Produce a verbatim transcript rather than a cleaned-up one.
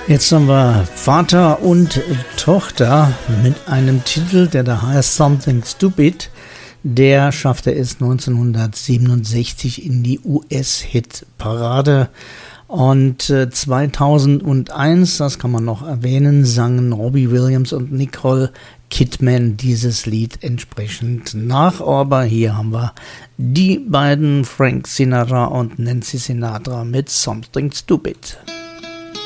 Jetzt haben wir Vater und Tochter mit einem Titel, der da heißt Something Stupid. Der schaffte es neunzehnhundertsiebenundsechzig in die U S-Hit-Parade. Und äh, zweitausendeins, das kann man noch erwähnen, sangen Robbie Williams und Nicole Kidman dieses Lied entsprechend nach. Aber hier haben wir die beiden, Frank Sinatra und Nancy Sinatra, mit Something Stupid.